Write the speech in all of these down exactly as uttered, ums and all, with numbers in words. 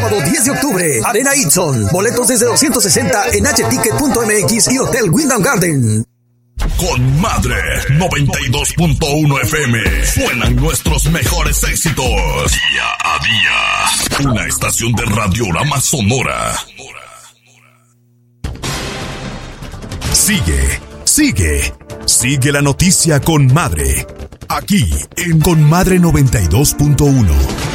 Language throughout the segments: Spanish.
Sábado diez de octubre, Arena Itson. Boletos desde doscientos sesenta en h ticket punto m x y Hotel Wyndham Garden. Con Madre noventa y dos punto uno F M suenan nuestros mejores éxitos día a día. Una estación de Radiorama Sonora. Sigue, sigue, sigue la noticia con Madre. Aquí en Con Madre noventa y dos punto uno.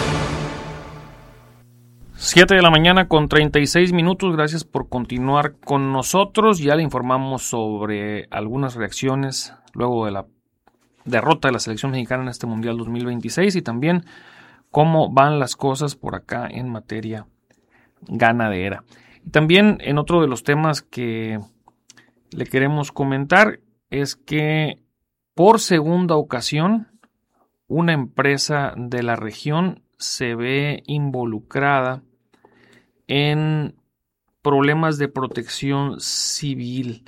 siete de la mañana con treinta y seis minutos. Gracias por continuar con nosotros. Ya le informamos sobre algunas reacciones luego de la derrota de la selección mexicana en este Mundial dos mil veintiséis y también cómo van las cosas por acá en materia ganadera. Y también en otro de los temas que le queremos comentar es que por segunda ocasión una empresa de la región se ve involucrada en problemas de protección civil.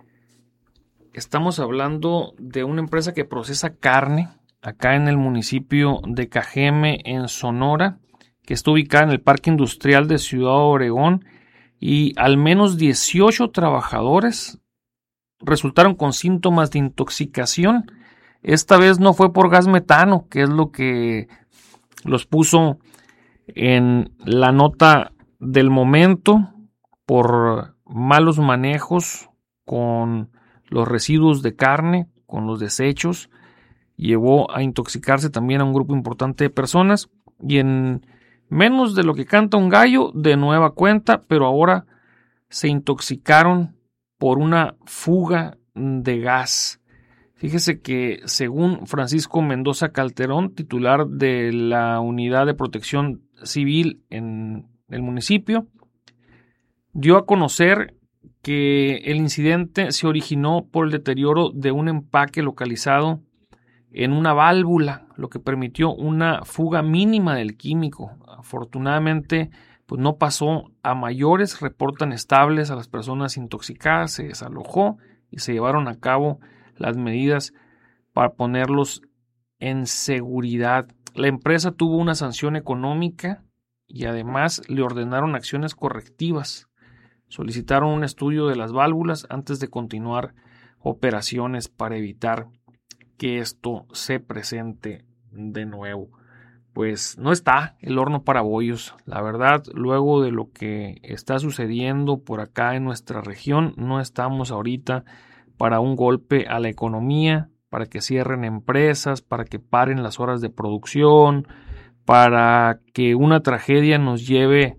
Estamos hablando de una empresa que procesa carne acá en el municipio de Cajeme, en Sonora, que está ubicada en el Parque Industrial de Ciudad Obregón, y al menos dieciocho trabajadores resultaron con síntomas de intoxicación. Esta vez no fue por gas metano, que es lo que los puso en la nota del momento, por malos manejos con los residuos de carne, con los desechos. Llevó a intoxicarse también a un grupo importante de personas, y en menos de lo que canta un gallo, de nueva cuenta, pero ahora se intoxicaron por una fuga de gas. Fíjese que según Francisco Mendoza Calderón, titular de la Unidad de Protección Civil en el municipio, dio a conocer que el incidente se originó por el deterioro de un empaque localizado en una válvula, lo que permitió una fuga mínima del químico. Afortunadamente, pues no pasó a mayores. Reportan estables a las personas intoxicadas, se desalojó y se llevaron a cabo las medidas para ponerlos en seguridad. La empresa tuvo una sanción económica y además le ordenaron acciones correctivas. Solicitaron un estudio de las válvulas antes de continuar operaciones para evitar que esto se presente de nuevo. Pues no está el horno para bollos. La verdad, luego de lo que está sucediendo por acá en nuestra región, no estamos ahorita para un golpe a la economía, para que cierren empresas, para que paren las horas de producción, para que una tragedia nos lleve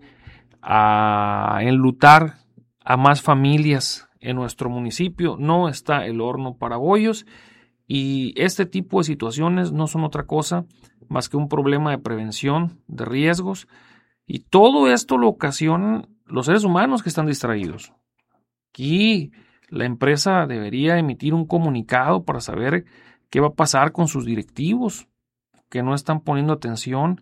a enlutar a más familias en nuestro municipio. No está el horno para bollos, y este tipo de situaciones no son otra cosa más que un problema de prevención de riesgos, y todo esto lo ocasionan los seres humanos que están distraídos. Aquí la empresa debería emitir un comunicado para saber qué va a pasar con sus directivos, que no están poniendo atención,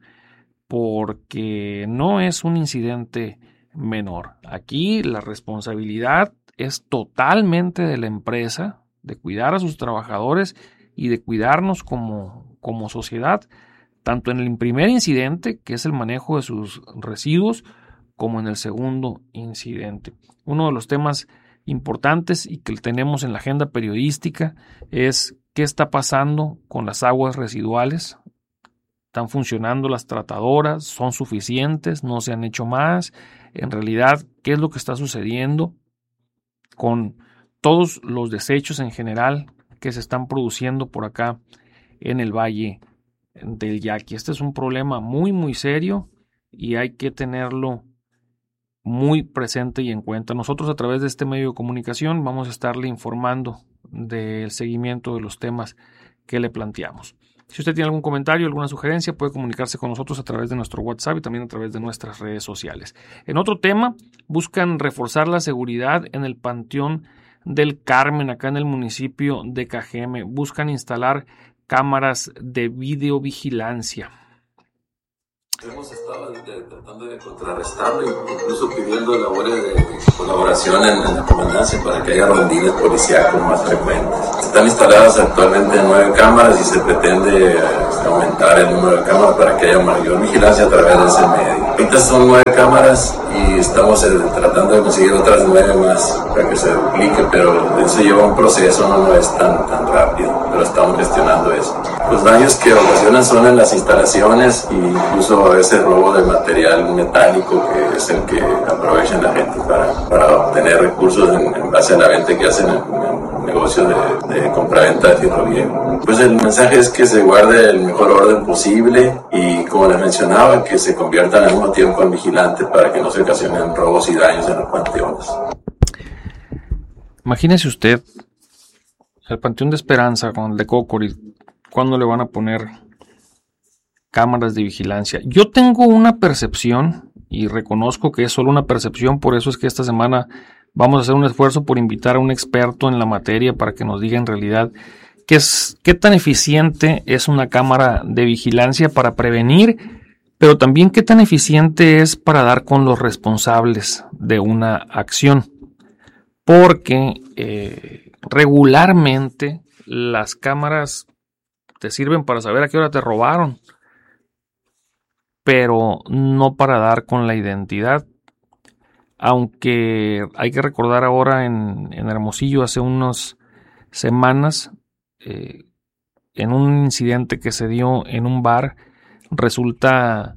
porque no es un incidente menor. Aquí la responsabilidad es totalmente de la empresa, de cuidar a sus trabajadores y de cuidarnos como, como sociedad, tanto en el primer incidente, que es el manejo de sus residuos, como en el segundo incidente. Uno de los temas importantes y que tenemos en la agenda periodística es qué está pasando con las aguas residuales. ¿Están funcionando las tratadoras? ¿Son suficientes? ¿No se han hecho más? En realidad, ¿qué es lo que está sucediendo con todos los desechos en general que se están produciendo por acá en el Valle del Yaqui? Este es un problema muy muy serio y hay que tenerlo muy presente y en cuenta. Nosotros, a través de este medio de comunicación, vamos a estarle informando del seguimiento de los temas que le planteamos. Si usted tiene algún comentario, alguna sugerencia, puede comunicarse con nosotros a través de nuestro WhatsApp y también a través de nuestras redes sociales. En otro tema, buscan reforzar la seguridad en el Panteón del Carmen, acá en el municipio de Cajeme. Buscan instalar cámaras de videovigilancia. Hemos estado tratando de contrarrestarlo, incluso pidiendo labores de colaboración en, en la comandancia para que haya rondines policíacos más frecuentes. Están instaladas actualmente nueve cámaras y se pretende aumentar el número de cámaras para que haya mayor vigilancia a través de ese medio. Ahorita son nueve cámaras y estamos eh, tratando de conseguir otras nueve más para que se duplique, pero eso lleva un proceso, no, no es tan, tan rápido, pero estamos gestionando eso. Los daños que ocasionan son en las instalaciones e incluso a veces robo de material metálico, que es el que aprovechan la gente para, para obtener recursos en, en base a la venta que hacen en, en negocio de, de compraventa de fierro viejo. Pues el mensaje es que se guarde el mejor orden posible y, como les mencionaba, que se conviertan al mismo tiempo en vigilantes para que no se ocasionen robos y daños en los panteones. Imagínese usted el Panteón de Esperanza con el de Cócori, ¿cuándo le van a poner cámaras de vigilancia? Yo tengo una percepción, y reconozco que es solo una percepción, por eso es que esta semana vamos a hacer un esfuerzo por invitar a un experto en la materia para que nos diga en realidad qué es, qué tan eficiente es una cámara de vigilancia para prevenir, pero también qué tan eficiente es para dar con los responsables de una acción. Porque eh, regularmente las cámaras te sirven para saber a qué hora te robaron, pero no para dar con la identidad. Aunque hay que recordar ahora en, en Hermosillo hace unas semanas, eh, en un incidente que se dio en un bar, resulta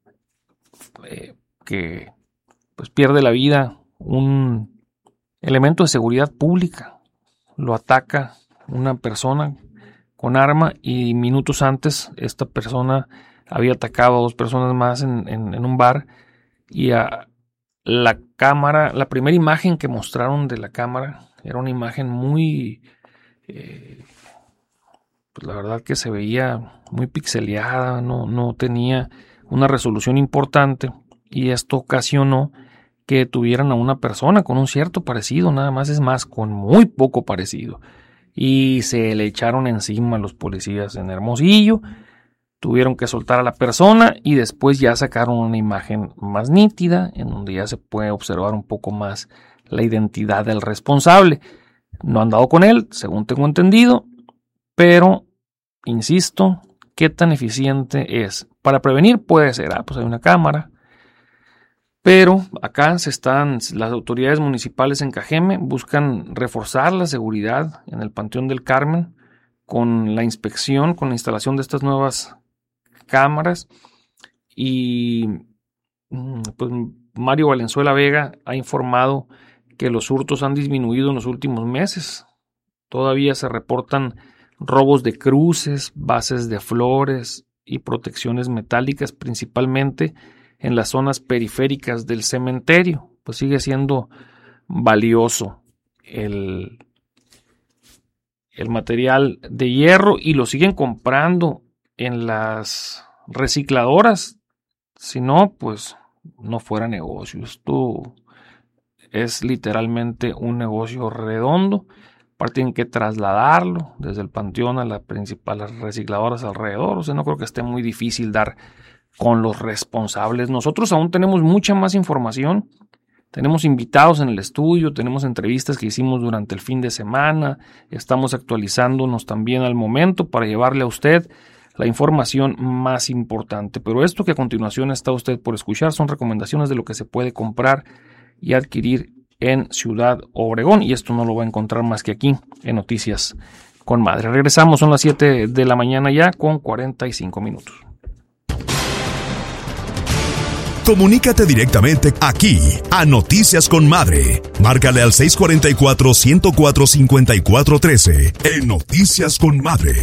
eh, que pues pierde la vida un elemento de seguridad pública. Lo ataca una persona con arma y minutos antes esta persona había atacado a dos personas más en, en, en un bar, y a la cámara, la primera imagen que mostraron de la cámara era una imagen muy, eh, pues la verdad que se veía muy pixeleada, no, no tenía una resolución importante, y esto ocasionó que tuvieran a una persona con un cierto parecido, nada más, es más, con muy poco parecido, y se le echaron encima a los policías en Hermosillo. Tuvieron que soltar a la persona y después ya sacaron una imagen más nítida en donde ya se puede observar un poco más la identidad del responsable. No han dado con él, según tengo entendido, pero insisto, ¿qué tan eficiente es? Para prevenir puede ser, ah, pues hay una cámara, pero acá se están, las autoridades municipales en Cajeme buscan reforzar la seguridad en el Panteón del Carmen con la inspección, con la instalación de estas nuevas cámaras, y pues Mario Valenzuela Vega ha informado que los hurtos han disminuido en los últimos meses. Todavía se reportan robos de cruces, bases de flores y protecciones metálicas, principalmente en las zonas periféricas del cementerio. Pues sigue siendo valioso el, el material de hierro y lo siguen comprando en las recicladoras. Si no, pues no fuera negocio. Esto es literalmente un negocio redondo. Aparte tienen que trasladarlo desde el panteón a las principales recicladoras alrededor. O sea, no creo que esté muy difícil dar con los responsables. Nosotros aún tenemos mucha más información. Tenemos invitados en el estudio, tenemos entrevistas que hicimos durante el fin de semana. Estamos actualizándonos también al momento para llevarle a usted la información más importante. Pero esto que a continuación está usted por escuchar son recomendaciones de lo que se puede comprar y adquirir en Ciudad Obregón, y esto no lo va a encontrar más que aquí en Noticias con Madre. Regresamos, son las siete de la mañana ya con cuarenta y cinco minutos. Comunícate directamente aquí a Noticias con Madre. Márcale al seis cuatro cuatro, uno cero cuatro, cinco cuatro uno tres en Noticias con Madre.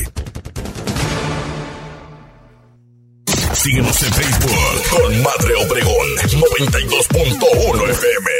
Síguenos en Facebook con Madre Obregón noventa y dos punto uno F M.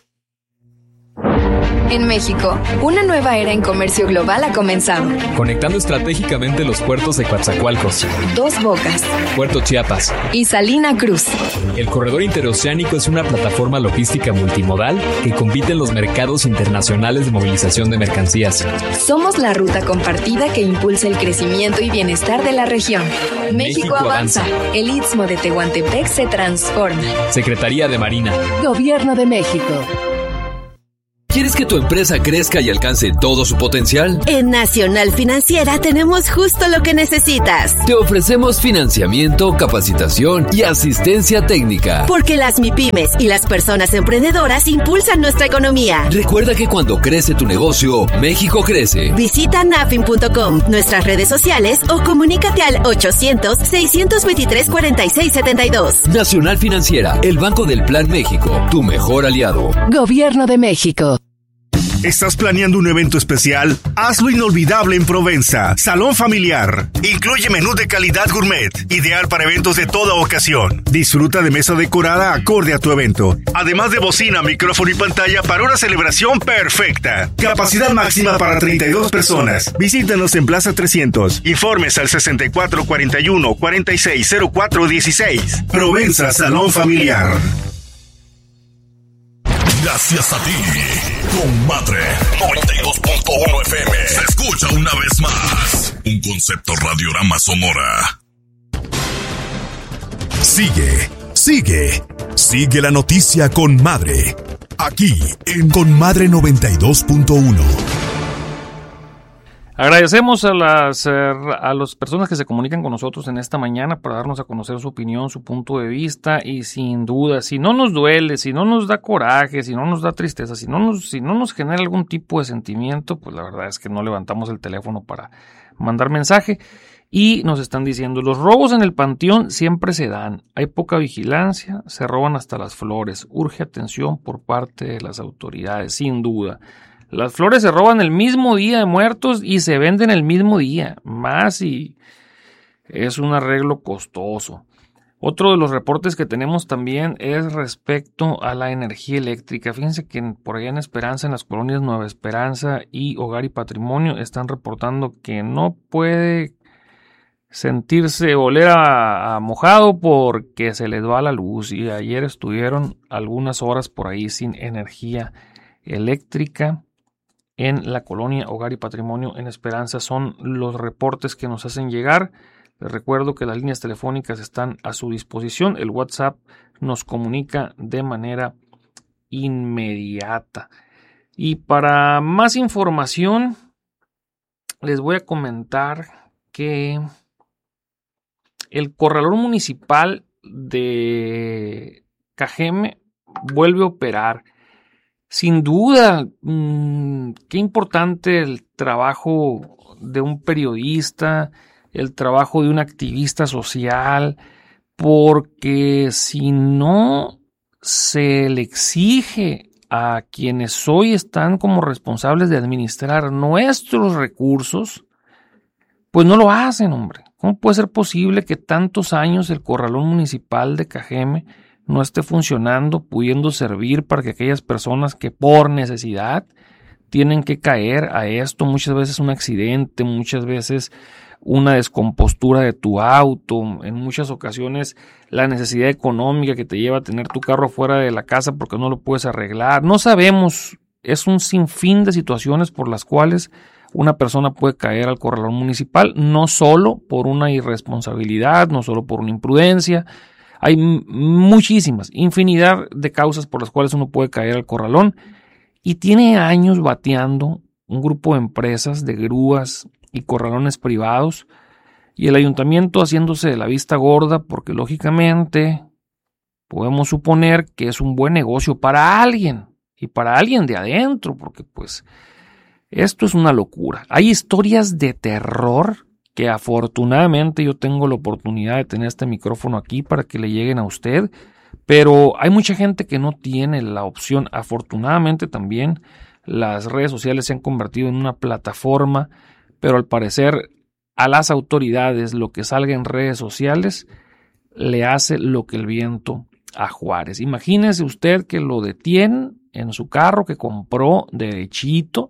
En México, una nueva era en comercio global ha comenzado. Conectando estratégicamente los puertos de Coatzacoalcos, Dos Bocas, Puerto Chiapas y Salina Cruz. El corredor interoceánico es una plataforma logística multimodal que compite en los mercados internacionales de movilización de mercancías. Somos la ruta compartida que impulsa el crecimiento y bienestar de la región. México, México avanza. avanza. El Istmo de Tehuantepec se transforma. Secretaría de Marina. Gobierno de México. ¿Quieres que tu empresa crezca y alcance todo su potencial? En Nacional Financiera tenemos justo lo que necesitas. Te ofrecemos financiamiento, capacitación y asistencia técnica. Porque las MIPYMES y las personas emprendedoras impulsan nuestra economía. Recuerda que cuando crece tu negocio, México crece. Visita nafin punto com, nuestras redes sociales o comunícate al ochocientos, seiscientos veintitrés, cuarenta y seis setenta y dos. Nacional Financiera, el Banco del Plan México, tu mejor aliado. Gobierno de México. ¿Estás planeando un evento especial? Hazlo inolvidable en Provenza. Salón familiar. Incluye menú de calidad gourmet, ideal para eventos de toda ocasión. Disfruta de mesa decorada acorde a tu evento. Además de bocina, micrófono y pantalla para una celebración perfecta. Capacidad máxima para treinta y dos personas. Visítanos en Plaza trescientos. Informes al sesenta y cuatro cuarenta y uno, cuarenta y seis cero cuatro dieciséis. Provenza Salón Familiar. Gracias a ti, Comadre noventa y dos punto uno F M. Se escucha una vez más. Un concepto Radiorama Sonora. Sigue, sigue, sigue la noticia con Madre. Aquí en Comadre noventa y dos punto uno. Agradecemos a las, a las personas que se comunican con nosotros en esta mañana para darnos a conocer su opinión, su punto de vista, y sin duda, si no nos duele, si no nos da coraje, si no nos da tristeza, si no nos, si no nos genera algún tipo de sentimiento, pues la verdad es que no levantamos el teléfono para mandar mensaje. Y nos están diciendo, los robos en el panteón siempre se dan, hay poca vigilancia, se roban hasta las flores, urge atención por parte de las autoridades, sin duda. Las flores se roban el mismo día de muertos y se venden el mismo día, más y es un arreglo costoso. Otro de los reportes que tenemos también es respecto a la energía eléctrica. Fíjense que por allá en Esperanza, en las colonias Nueva Esperanza y Hogar y Patrimonio, están reportando que no puede sentirse oler a, a mojado porque se les va la luz, y ayer estuvieron algunas horas por ahí sin energía eléctrica. En la colonia Hogar y Patrimonio en Esperanza son los reportes que nos hacen llegar. Les recuerdo que las líneas telefónicas están a su disposición. El WhatsApp nos comunica de manera inmediata. Y para más información, les voy a comentar que el corralón municipal de Cajeme vuelve a operar. Sin duda, mmm, qué importante el trabajo de un periodista, el trabajo de un activista social, porque si no se le exige a quienes hoy están como responsables de administrar nuestros recursos, pues no lo hacen, hombre. ¿Cómo puede ser posible que tantos años el corralón municipal de Cajeme no esté funcionando, pudiendo servir para que aquellas personas que por necesidad tienen que caer a esto, muchas veces un accidente, muchas veces una descompostura de tu auto, en muchas ocasiones la necesidad económica que te lleva a tener tu carro fuera de la casa porque no lo puedes arreglar? No sabemos, es un sinfín de situaciones por las cuales una persona puede caer al corralón municipal, no solo por una irresponsabilidad, no solo por una imprudencia. Hay muchísimas, infinidad de causas por las cuales uno puede caer al corralón, y tiene años bateando un grupo de empresas de grúas y corralones privados, y el ayuntamiento haciéndose de la vista gorda porque lógicamente podemos suponer que es un buen negocio para alguien y para alguien de adentro, porque pues esto es una locura. Hay historias de terror que afortunadamente yo tengo la oportunidad de tener este micrófono aquí para que le lleguen a usted, pero hay mucha gente que no tiene la opción. Afortunadamente también las redes sociales se han convertido en una plataforma, pero al parecer a las autoridades lo que salga en redes sociales le hace lo que el viento a Juárez. Imagínese usted que lo detienen en su carro que compró derechito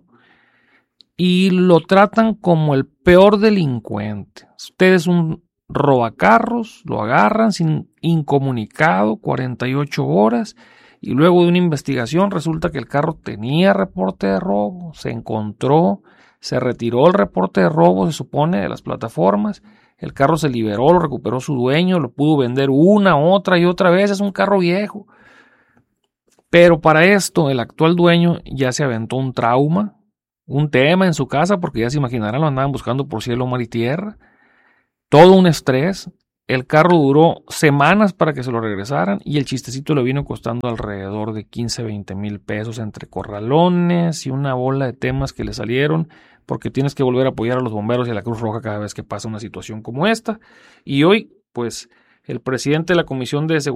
y lo tratan como el peor delincuente. Usted es un robacarros, lo agarran sin incomunicado cuarenta y ocho horas, y luego de una investigación resulta que el carro tenía reporte de robo, se encontró, se retiró el reporte de robo, se supone, de las plataformas, el carro se liberó, lo recuperó su dueño, lo pudo vender una, otra y otra vez, es un carro viejo. Pero para esto, el actual dueño ya se aventó un trauma, un tema en su casa, porque ya se imaginarán, lo andaban buscando por cielo, mar y tierra. Todo un estrés. El carro duró semanas para que se lo regresaran y el chistecito le vino costando alrededor de quince, veinte mil pesos entre corralones y una bola de temas que le salieron, porque tienes que volver a apoyar a los bomberos y a la Cruz Roja cada vez que pasa una situación como esta. Y hoy, pues, el presidente de la Comisión de Seguridad